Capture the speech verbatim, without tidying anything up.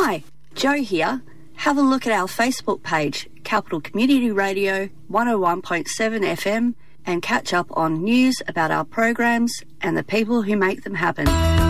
Hi, Jo here. Have a look at our Facebook page, Capital Community Radio one oh one point seven F M, and catch up on news about our programs and the people who make them happen.